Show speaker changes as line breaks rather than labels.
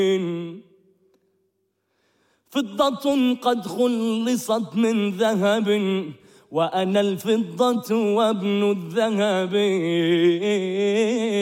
فضة قد خلصت من ذهب وأنا الفضة وابن الذهب.